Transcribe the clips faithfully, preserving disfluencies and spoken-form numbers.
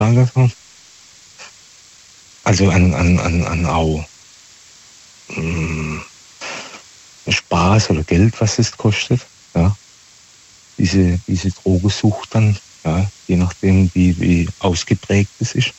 sagen? Also an, an, an, an auch mh, Spaß oder Geld, was es kostet, ja. Diese, diese Drogensucht dann, ja, je nachdem, wie, wie ausgeprägt es ist,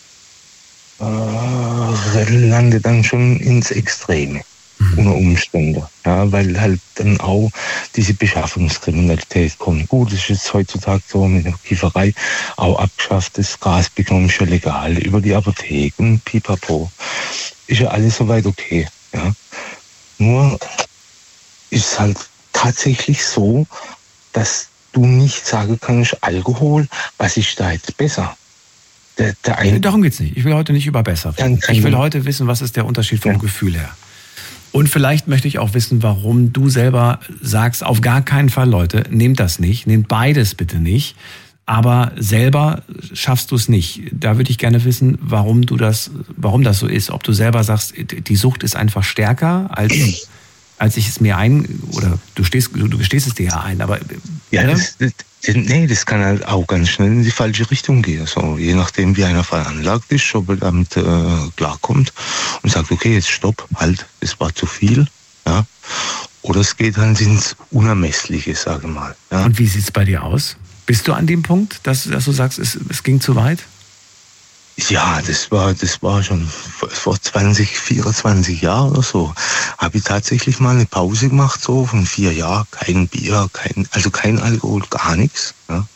äh, landet dann schon ins Extreme. Unter Umständen, ja, weil halt dann auch diese Beschaffungskriminalität kommt. Gut, das ist jetzt heutzutage so mit der Kifferei auch abgeschafft, das Gras bekommt schon legal über die Apotheken, pipapo. Ist ja alles soweit okay, ja. Nur ist halt tatsächlich so, dass du nicht sagen kannst, Alkohol, was ist da jetzt besser? Der, der eine, Darum geht's nicht. Ich will heute nicht über besser reden. Ich will heute wissen, was ist der Unterschied vom ja. Gefühl her. Und vielleicht möchte ich auch wissen, warum du selber sagst, auf gar keinen Fall, Leute, nehmt das nicht, nehmt beides bitte nicht, aber selber schaffst du es nicht. Da würde ich gerne wissen, warum du das, warum das so ist. Ob du selber sagst, die Sucht ist einfach stärker, als, als ich es mir ein, oder du stehst, du, du gestehst es dir ja ein, aber... Ja, das, das, nee, das kann halt auch ganz schnell in die falsche Richtung gehen. So, je nachdem, wie einer veranlagt ist, ob er damit äh, klarkommt und sagt, okay, jetzt stopp, halt, es war zu viel. Ja. Oder es geht dann ins Unermessliche, sage mal. Ja. Und wie sieht es bei dir aus? Bist du an dem Punkt, dass, dass du sagst, es, es ging zu weit? Ja, das war, das war schon vor zwanzig, vierundzwanzig Jahren oder so. Habe ich tatsächlich mal eine Pause gemacht, so von vier Jahren. Kein Bier, kein, also kein Alkohol, gar nichts. Ja.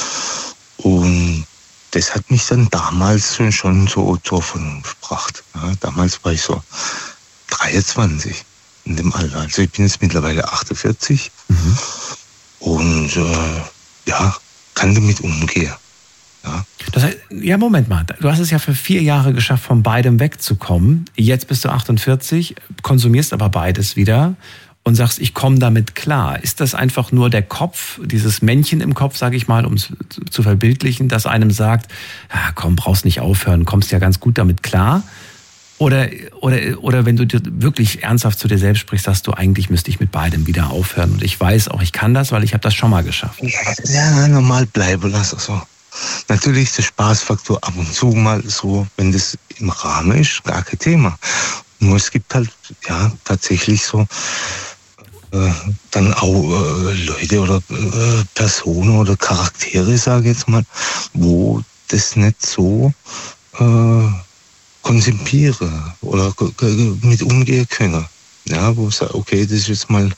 Und das hat mich dann damals schon, schon so zur Vernunft gebracht. Ja. Damals war ich so dreiundzwanzig in dem Alter. Also ich bin jetzt mittlerweile achtundvierzig. Mhm. Und äh, ja, kann damit umgehen. Ja. Das heißt, ja, Moment mal. Du hast es ja für vier Jahre geschafft, von beidem wegzukommen. Jetzt bist du achtundvierzig, konsumierst aber beides wieder und sagst, ich komme damit klar. Ist das einfach nur der Kopf, dieses Männchen im Kopf, sage ich mal, um es zu verbildlichen, das einem sagt, ah, komm, brauchst nicht aufhören, kommst ja ganz gut damit klar? Oder, oder, oder wenn du dir wirklich ernsthaft zu dir selbst sprichst, sagst du, eigentlich müsste ich mit beidem wieder aufhören. Und ich weiß auch, ich kann das, weil ich habe das schon mal geschafft. Ja, normal bleiben lassen. So. Natürlich ist der Spaßfaktor ab und zu mal so, wenn das im Rahmen ist, gar kein Thema. Nur es gibt halt ja tatsächlich so äh, dann auch äh, Leute oder äh, Personen oder Charaktere, sage ich jetzt mal, wo das nicht so äh, konzipieren oder mit umgehen können. Ja, wo ich sage, okay, das ist jetzt mal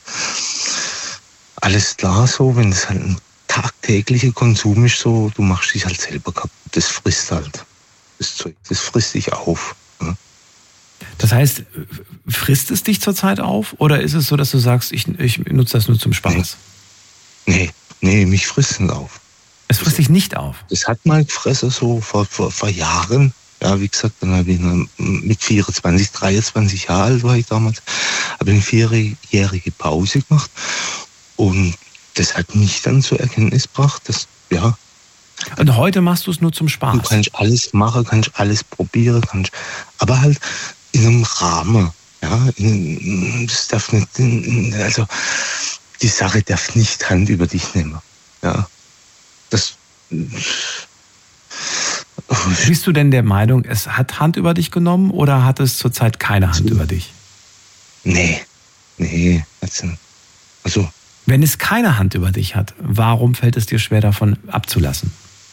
alles klar so, wenn es halt ein tagtäglicher Konsum ist, so, du machst dich halt selber kaputt. Das frisst halt das Zeug. Das frisst dich auf. Ja. Das heißt, frisst es dich zurzeit auf? Oder ist es so, dass du sagst, ich, ich nutze das nur zum Spaß? Nee, nee, nee mich frisst es auf. Es frisst also, dich nicht auf? Das hat mal gefressen, so vor, vor, vor Jahren. Ja, wie gesagt, dann habe ich mit vierundzwanzig, dreiundzwanzig Jahre alt war ich damals, habe eine vierjährige Pause gemacht und das hat mich dann zur Erkenntnis gebracht, dass, ja. Und heute machst du es nur zum Spaß? Du kannst alles machen, kannst alles probieren, kannst, aber halt in einem Rahmen, ja. In, das darf nicht, also, die Sache darf nicht Hand über dich nehmen, ja. Das. Bist du denn der Meinung, es hat Hand über dich genommen oder hat es zurzeit keine Hand über dich? Nee, nee, also. Wenn es keine Hand über dich hat, warum fällt es dir schwer, davon abzulassen?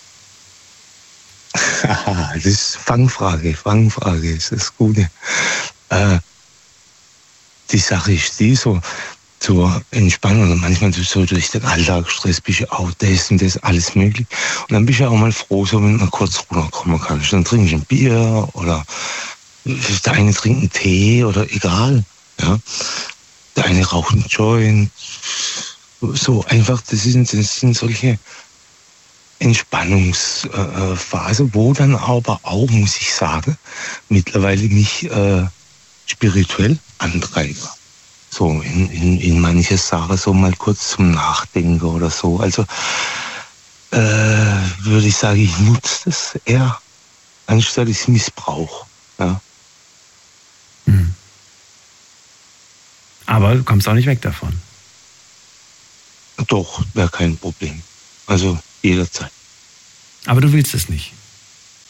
Das ist Fangfrage, Fangfrage, ist das Gute. Äh, die Sache ist die, so zur Entspannung, und manchmal so durch den Alltagsstress bist du auch das und das, alles möglich. Und dann bist du auch mal froh, so wenn du kurz runterkommen kannst. Dann trinkst du ein Bier oder der eine trinkt einen Tee oder egal. Ja. Der eine raucht einen Joint. So einfach, das sind, das sind solche Entspannungsphasen, wo dann aber auch, muss ich sagen, mittlerweile mich äh, spirituell antreiben. So in, in, in manche Sachen so mal kurz zum Nachdenken oder so. Also äh, würde ich sagen, ich nutze das eher, anstatt ich es missbrauche. Ja. Hm. Aber du kommst auch nicht weg davon. Doch, wäre kein Problem. Also jederzeit. Aber du willst es nicht?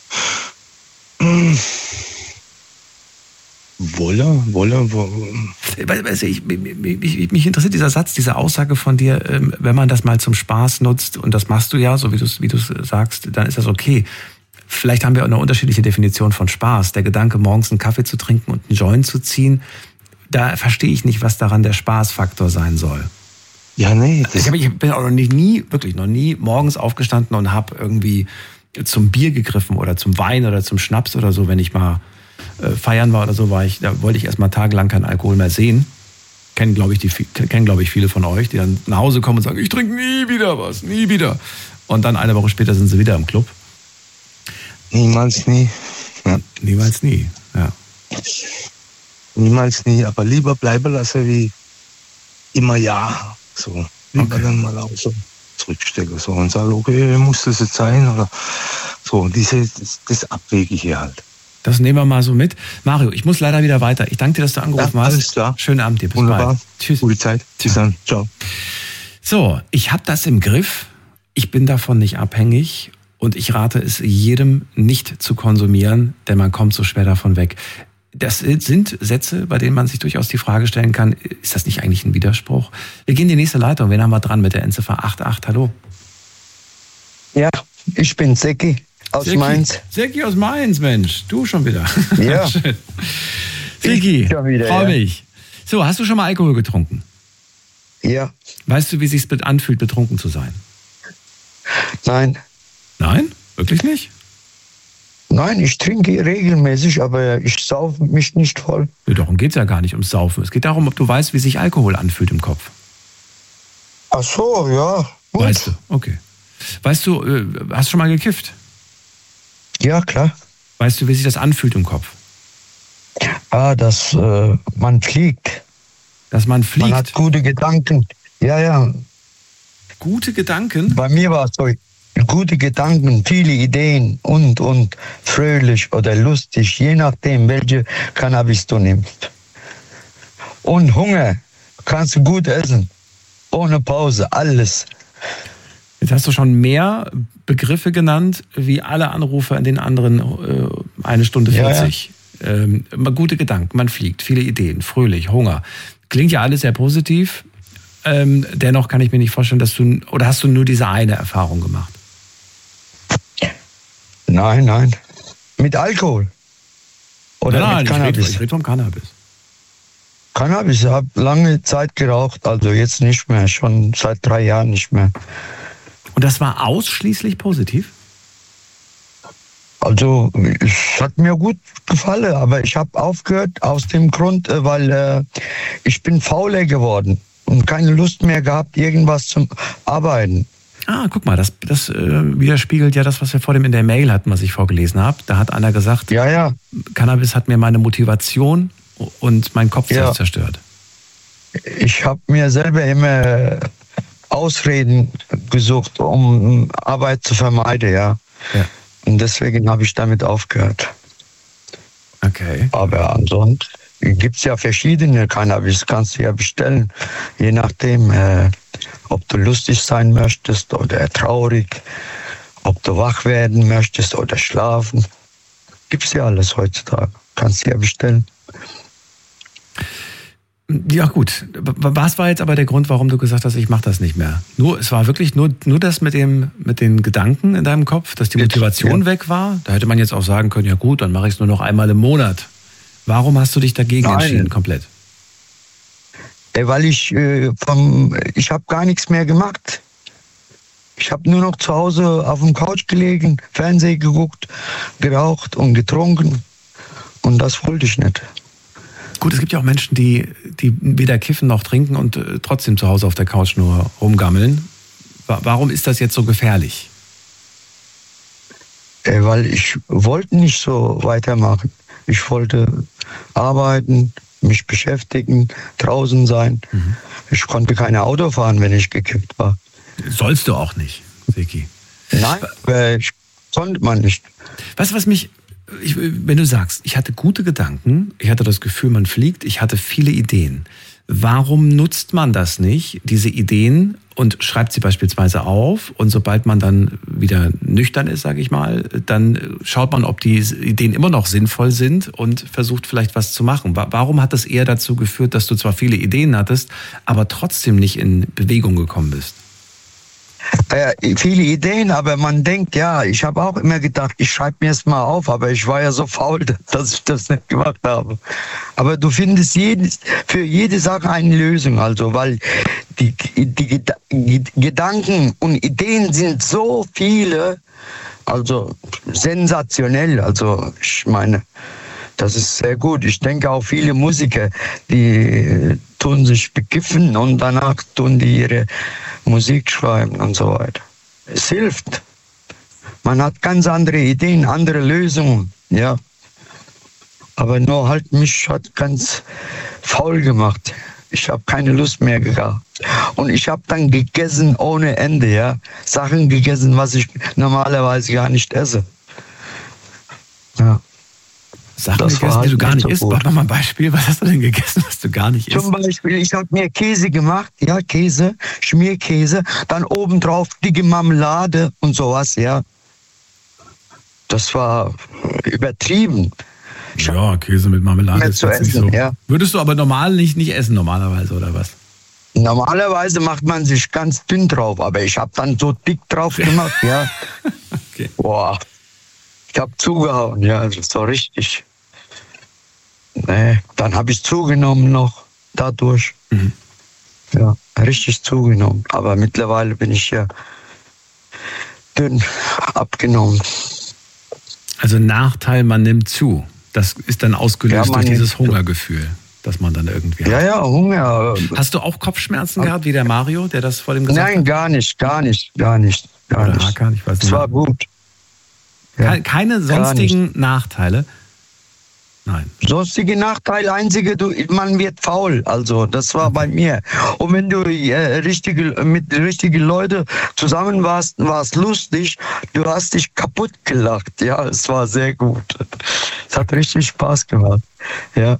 Wolle, Wolle, Wolle. Weißt du, ich, mich, mich interessiert dieser Satz, diese Aussage von dir, wenn man das mal zum Spaß nutzt, und das machst du ja, so wie du es wie du es sagst, dann ist das okay. Vielleicht haben wir auch eine unterschiedliche Definition von Spaß. Der Gedanke, morgens einen Kaffee zu trinken und einen Joint zu ziehen, da verstehe ich nicht, was daran der Spaßfaktor sein soll. Ja, nee. Ich, hab, ich bin auch noch nie, nie, wirklich noch nie morgens aufgestanden und habe irgendwie zum Bier gegriffen oder zum Wein oder zum Schnaps oder so, wenn ich mal äh, feiern war oder so, war ich, da wollte ich erst mal tagelang keinen Alkohol mehr sehen. Kennen, glaube ich, die, kennen, glaube ich, viele von euch, die dann nach Hause kommen und sagen, ich trinke nie wieder was, nie wieder. Und dann eine Woche später sind sie wieder im Club. Niemals nie. Ja. Niemals nie, ja. Niemals nie, aber lieber bleiben lassen wie immer ja. So, lieber okay. Dann mal auch so zurückstecken so, und sagen, okay, muss das jetzt sein? Oder so, diese, das, das abwäge ich hier halt. Das nehmen wir mal so mit. Mario, ich muss leider wieder weiter. Ich danke dir, dass du angerufen ja, hast. Alles klar. Schönen Abend dir. Bis Wunderbar. bald. Tschüss. Gute Zeit. Tschüss dann. Ciao. So, ich habe das im Griff. Ich bin davon nicht abhängig. Und ich rate es jedem, nicht zu konsumieren, denn man kommt so schwer davon weg. Das sind Sätze, bei denen man sich durchaus die Frage stellen kann, ist das nicht eigentlich ein Widerspruch? Wir gehen in die nächste Leitung. Wen haben wir dran mit der Endziffer acht acht? Hallo. Ja, ich bin Seki aus Seki. Mainz. Seki aus Mainz, Mensch. Du schon wieder. Ja. Seki, freue ja. mich. So, hast du schon mal Alkohol getrunken? Ja. Weißt du, wie es sich anfühlt, betrunken zu sein? Nein. Nein? Wirklich nicht? Nein, ich trinke regelmäßig, aber ich saufe mich nicht voll. Ja, darum geht es ja gar nicht ums Saufen. Es geht darum, ob du weißt, wie sich Alkohol anfühlt im Kopf. Ach so, ja. Gut. Weißt du, okay. Weißt du, hast du schon mal gekifft? Ja, klar. Weißt du, wie sich das anfühlt im Kopf? Ah, dass äh, man fliegt. Dass man fliegt? Man hat gute Gedanken. Ja, ja. Gute Gedanken? Bei mir war es so. Gute Gedanken, viele Ideen und, und fröhlich oder lustig, je nachdem, welche Cannabis du nimmst. Und Hunger, kannst du gut essen, ohne Pause, alles. Jetzt hast du schon mehr Begriffe genannt, wie alle Anrufer in den anderen äh, eine Stunde vierzig. Ja, ja. Ähm, gute Gedanken, man fliegt, viele Ideen, fröhlich, Hunger. Klingt ja alles sehr positiv. Ähm, dennoch kann ich mir nicht vorstellen, dass du, oder hast du nur diese eine Erfahrung gemacht? Nein, nein. Mit Alkohol? Oder nein, mit nein, Cannabis? Ich rede, ich rede vom Cannabis. Cannabis, ich habe lange Zeit geraucht, also jetzt nicht mehr, schon seit drei Jahren nicht mehr. Und das war ausschließlich positiv? Also, es hat mir gut gefallen, aber ich habe aufgehört aus dem Grund, weil äh, ich bin fauler geworden und keine Lust mehr gehabt, irgendwas zum Arbeiten. Ah, guck mal, das, das äh, widerspiegelt ja das, was wir vor dem in der Mail hatten, was ich vorgelesen habe. Da hat einer gesagt, ja, ja. Cannabis hat mir meine Motivation und meinen Kopf ja. zerstört. Ich habe mir selber immer Ausreden gesucht, um Arbeit zu vermeiden, ja. ja. Und deswegen habe ich damit aufgehört. Okay. Aber ansonsten gibt es ja verschiedene Cannabis, kannst du ja bestellen, je nachdem, äh, ob du lustig sein möchtest oder traurig, ob du wach werden möchtest oder schlafen. Gibt's ja alles heutzutage, kannst du ja bestellen. Ja gut, was war jetzt aber der Grund, warum du gesagt hast, ich mache das nicht mehr? Nur, es war wirklich nur, nur das mit dem, mit den Gedanken in deinem Kopf, dass die Motivation ja. weg war? Da hätte man jetzt auch sagen können, ja gut, dann mache ich es nur noch einmal im Monat. Warum hast du dich dagegen Nein. entschieden, komplett? Weil ich äh, vom, ich habe gar nichts mehr gemacht. Ich habe nur noch zu Hause auf dem Couch gelegen, Fernsehen geguckt, geraucht und getrunken. Und das wollte ich nicht. Gut, es gibt ja auch Menschen, die, die weder kiffen noch trinken und äh, trotzdem zu Hause auf der Couch nur rumgammeln. Warum ist das jetzt so gefährlich? Äh, weil ich wollte nicht so weitermachen. Ich wollte arbeiten, mich beschäftigen, draußen sein. Mhm. Ich konnte keine Auto fahren, wenn ich gekippt war. Sollst du auch nicht, Seki. Nein, äh, konnte man nicht. Weißt du, was mich, ich, wenn du sagst, ich hatte gute Gedanken, ich hatte das Gefühl, man fliegt, ich hatte viele Ideen. Warum nutzt man das nicht, diese Ideen, und schreibt sie beispielsweise auf, und sobald man dann wieder nüchtern ist, sage ich mal, dann schaut man, ob die Ideen immer noch sinnvoll sind und versucht vielleicht was zu machen. Warum hat das eher dazu geführt, dass du zwar viele Ideen hattest, aber trotzdem nicht in Bewegung gekommen bist? Äh, viele Ideen, aber man denkt, ja, ich habe auch immer gedacht, ich schreibe mir es mal auf, aber ich war ja so faul, dass ich das nicht gemacht habe. Aber du findest jedes, für jede Sache eine Lösung, also, weil die, die, die Gedanken und Ideen sind so viele, also sensationell, also ich meine, das ist sehr gut. Ich denke auch viele Musiker, die tun sich bekiffen und danach tun die ihre Musik schreiben und so weiter. Es hilft. Man hat ganz andere Ideen, andere Lösungen, ja. Aber nur halt mich hat ganz faul gemacht. Ich habe keine Lust mehr gehabt. Und ich habe dann gegessen ohne Ende, ja. Sachen gegessen, was ich normalerweise gar nicht esse. Ja. Sachen das gegessen, halt die du gar nicht so isst. Mach mal ein Beispiel. Was hast du denn gegessen, was du gar nicht isst? Zum Beispiel, ich habe mir Käse gemacht, ja, Käse, Schmierkäse, dann obendrauf dicke Marmelade und sowas, ja. Das war übertrieben. Ich ja, Käse mit Marmelade ist jetzt nicht so. Ja. Würdest du aber normal nicht, nicht essen, normalerweise, oder was? Normalerweise macht man sich ganz dünn drauf, aber ich habe dann so dick drauf gemacht, ja. Okay. Boah. Ich habe zugehauen, ja, das war richtig. Nee, dann habe ich zugenommen noch dadurch. Mhm. Ja, richtig zugenommen. Aber mittlerweile bin ich ja dünn abgenommen. Also Nachteil, man nimmt zu. Das ist dann ausgelöst ja, durch dieses Hungergefühl, das man dann irgendwie hat. Ja, ja, Hunger. Hast du auch Kopfschmerzen gehabt, wie der Mario, der das vor dem gesagt hat? Nein, gar nicht, gar nicht, gar nicht. Gar Oder nicht. Hakan, ich weiß nicht. Es war gut. Ja, keine sonstigen Nachteile? Nein. Sonstige Nachteile, einzige, du, man wird faul. Also, das war bei mir. Und wenn du äh, richtige, mit richtigen Leuten zusammen warst, war es lustig. Du hast dich kaputt gelacht. Ja, es war sehr gut. Es hat richtig Spaß gemacht. Ja.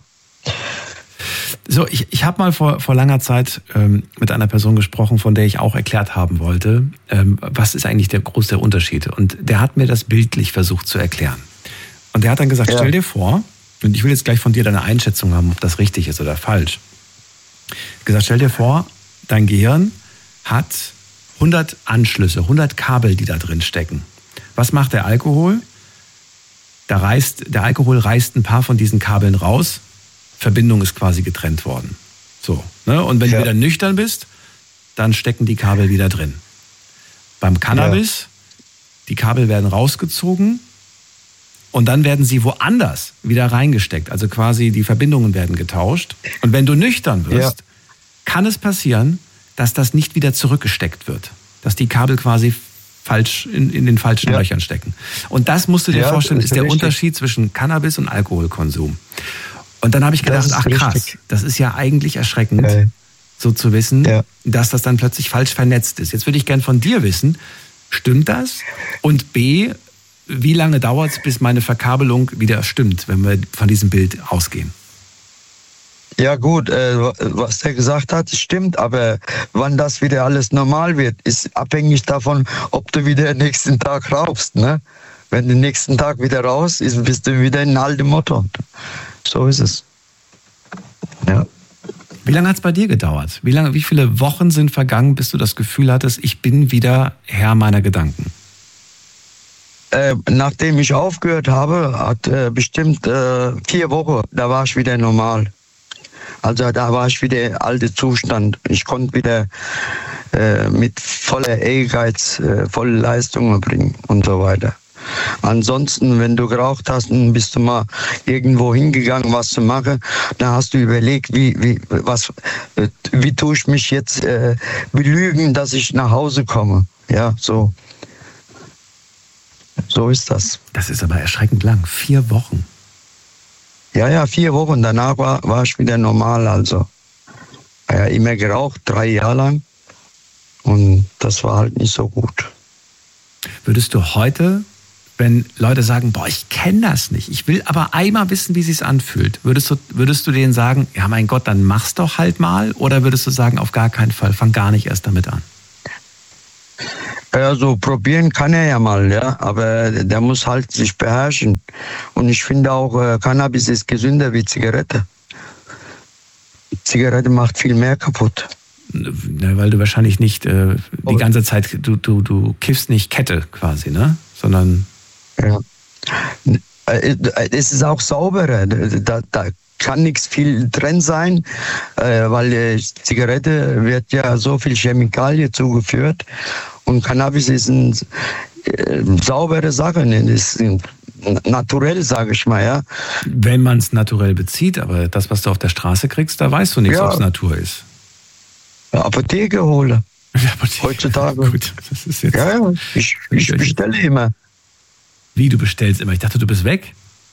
So, ich, ich habe mal vor, vor langer Zeit ähm, mit einer Person gesprochen, von der ich auch erklärt haben wollte, ähm, was ist eigentlich der große Unterschied. Und der hat mir das bildlich versucht zu erklären. Und der hat dann gesagt, ja. Stell dir vor, und ich will jetzt gleich von dir deine Einschätzung haben, ob das richtig ist oder falsch. Gesagt, stell dir vor, dein Gehirn hat hundert Anschlüsse, hundert Kabel, die da drin stecken. Was macht der Alkohol? Da reißt, der Alkohol reißt ein paar von diesen Kabeln raus. Verbindung ist quasi getrennt worden. So, ne? Und wenn ja. du wieder nüchtern bist, dann stecken die Kabel wieder drin. Beim Cannabis, ja. die Kabel werden rausgezogen und dann werden sie woanders wieder reingesteckt. Also quasi die Verbindungen werden getauscht. Und wenn du nüchtern wirst, ja. kann es passieren, dass das nicht wieder zurückgesteckt wird. Dass die Kabel quasi falsch in, in den falschen ja. Löchern stecken. Und das musst du dir ja, vorstellen, ist, ist der richtig. Unterschied zwischen Cannabis und Alkoholkonsum. Und dann habe ich gedacht, ach krass, richtig. Das ist ja eigentlich erschreckend, okay. so zu wissen, ja. dass das dann plötzlich falsch vernetzt ist. Jetzt würde ich gern von dir wissen, stimmt das? Und B, wie lange dauert es, bis meine Verkabelung wieder stimmt, wenn wir von diesem Bild ausgehen? Ja gut, äh, was er gesagt hat, stimmt, aber wann das wieder alles normal wird, ist abhängig davon, ob du wieder den nächsten Tag rauchst. Ne? Wenn du den nächsten Tag wieder raus ist, bist du wieder in altem Motto. So ist es. Ja. Wie lange hat es bei dir gedauert? Wie lange, wie viele Wochen sind vergangen, bis du das Gefühl hattest, ich bin wieder Herr meiner Gedanken? Äh, nachdem ich aufgehört habe, hat äh, bestimmt äh, vier Wochen, da war ich wieder normal. Also da war ich wieder im alten Zustand. Ich konnte wieder äh, mit voller Ehrgeiz, äh, volle Leistungen bringen und so weiter. Ansonsten, wenn du geraucht hast, dann bist du mal irgendwo hingegangen, was zu machen, dann hast du überlegt, wie, wie, was, wie tue ich mich jetzt äh, belügen, dass ich nach Hause komme. Ja, so. So ist das. Das ist aber erschreckend lang. Vier Wochen. Ja, ja, vier Wochen. Danach war, war ich wieder normal. Also, ja, immer geraucht, drei Jahre lang. Und das war halt nicht so gut. Würdest du heute wenn Leute sagen, boah, ich kenne das nicht, ich will aber einmal wissen, wie es sich anfühlt, würdest du, würdest du denen sagen, ja mein Gott, dann mach's doch halt mal, oder würdest du sagen, auf gar keinen Fall, fang gar nicht erst damit an? Also probieren kann er ja mal, ja, aber der muss halt sich beherrschen. Und ich finde auch, äh, Cannabis ist gesünder wie Zigarette. Zigarette macht viel mehr kaputt. Ja, weil du wahrscheinlich nicht äh, die ganze Zeit, du, du, du kiffst nicht Kette quasi, ne? Sondern... Ja. Es ist auch sauberer. Da, da kann nichts viel drin sein, äh, weil äh, Zigarette wird ja so viel Chemikalien zugeführt und Cannabis ist eine äh, saubere Sache, ist naturell, sage ich mal, ja. Wenn man es naturell bezieht, aber das, was du auf der Straße kriegst, da weißt du nicht, ja. ob es Natur ist. Apotheke hole. Ja, Apotheke. Heutzutage. Gut, das ist jetzt ja, ich, ich bestelle immer. Wie, du bestellst immer? Ich dachte, du bist weg.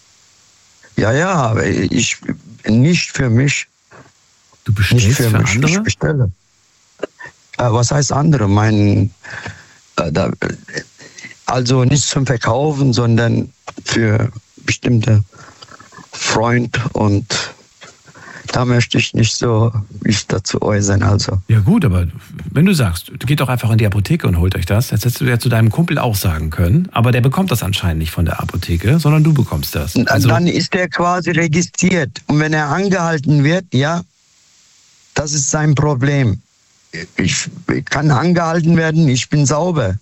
Ja, ja, aber ich nicht für mich. Du bestellst nicht für, für mich. andere? Ich bestelle. Äh, was heißt andere? Mein, äh, da, also nicht zum Verkaufen, sondern für bestimmte Freunde, und da möchte ich nicht so mich dazu äußern. Also. Ja gut, aber wenn du sagst, du geht doch einfach in die Apotheke und holt euch das, das hättest du ja zu deinem Kumpel auch sagen können, aber der bekommt das anscheinend nicht von der Apotheke, sondern du bekommst das. Also, dann ist er quasi registriert, und wenn er angehalten wird, ja, das ist sein Problem. Ich, ich kann angehalten werden, ich bin sauber.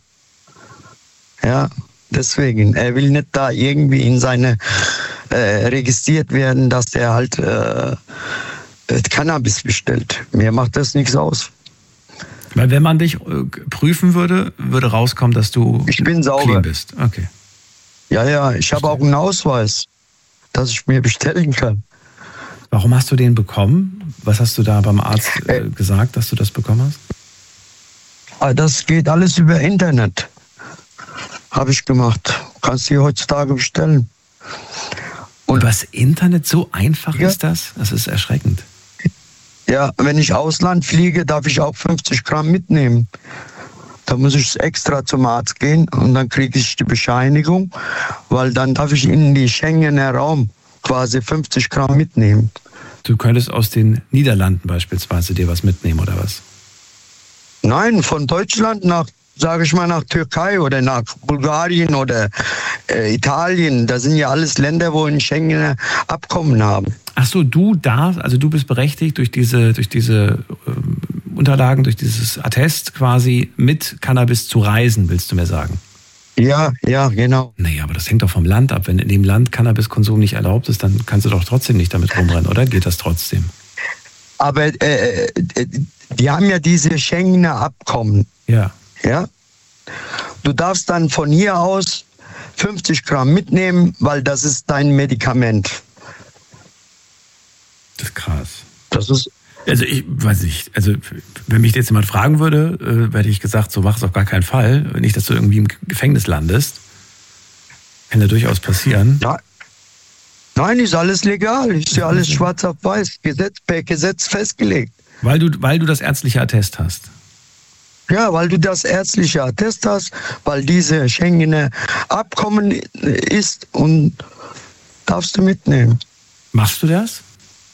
Ja, deswegen, er will nicht da irgendwie in seine äh, registriert werden, dass er halt äh, Cannabis bestellt. Mir macht das nichts aus. Weil wenn man dich äh, prüfen würde, würde rauskommen, dass du ich bin sauber. Clean bist. Okay. Ja, ja, ich habe auch einen Ausweis, dass ich mir bestellen kann. Warum hast du den bekommen? Was hast du da beim Arzt äh, gesagt, dass du das bekommen hast? Das geht alles über Internet. Habe ich gemacht. Kannst du heutzutage bestellen. Und übers Internet, so einfach ja. ist das? Das ist erschreckend. Ja, wenn ich Ausland fliege, darf ich auch fünfzig Gramm mitnehmen. Da muss ich extra zum Arzt gehen und dann kriege ich die Bescheinigung, weil dann darf ich in die Schengener Raum quasi fünfzig Gramm mitnehmen. Du könntest aus den Niederlanden beispielsweise dir was mitnehmen, oder was? Nein, von Deutschland nach, sage ich mal, nach Türkei oder nach Bulgarien oder äh, Italien. Das sind ja alles Länder, wo ein Schengener Abkommen haben. Ach so, du darfst, also du bist berechtigt durch diese, durch diese ähm, Unterlagen, durch dieses Attest quasi mit Cannabis zu reisen, willst du mir sagen? Ja, ja, genau. Nee, aber das hängt doch vom Land ab. Wenn in dem Land Cannabiskonsum nicht erlaubt ist, dann kannst du doch trotzdem nicht damit rumrennen, oder? Geht das trotzdem? Aber äh, die haben ja diese Schengener Abkommen. Ja. Ja. Du darfst dann von hier aus fünfzig Gramm mitnehmen, weil das ist dein Medikament. Das ist krass. Das ist... Also ich weiß nicht, also wenn mich jetzt jemand fragen würde, äh, hätte ich gesagt, so mach es auf gar keinen Fall. Nicht, dass du irgendwie im Gefängnis landest. Kann ja durchaus passieren. Ja. Nein, ist alles legal. Ist ja alles schwarz auf weiß. Gesetz, per Gesetz festgelegt. Weil du, weil du das ärztliche Attest hast. Ja, weil du das ärztliche Attest hast, weil diese Schengener Abkommen ist und darfst du mitnehmen. Machst du das?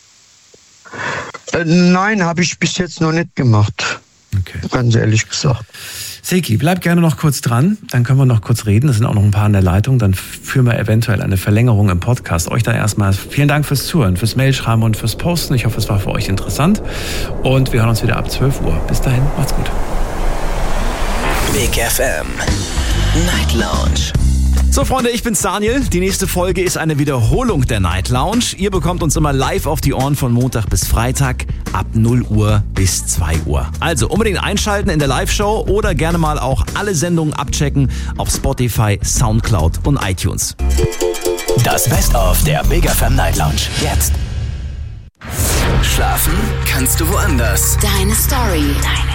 Äh, nein, habe ich bis jetzt noch nicht gemacht. Okay. Ganz ehrlich gesagt. Seki, bleib gerne noch kurz dran, dann können wir noch kurz reden. Es sind auch noch ein paar in der Leitung, dann führen wir eventuell eine Verlängerung im Podcast. Euch da erstmal vielen Dank fürs Zuhören, fürs Mailschreiben und fürs Posten. Ich hoffe, es war für euch interessant und wir hören uns wieder ab zwölf Uhr. Bis dahin, macht's gut. Big F M Night Lounge. So Freunde, ich bin's Daniel. Die nächste Folge ist eine Wiederholung der Night Lounge. Ihr bekommt uns immer live auf die Ohren von Montag bis Freitag ab null Uhr bis zwei Uhr. Also unbedingt einschalten in der Live-Show oder gerne mal auch alle Sendungen abchecken auf Spotify, Soundcloud und iTunes. Das Best-of der Big F M Night Lounge. Jetzt. Schlafen kannst du woanders. Deine Story. Deine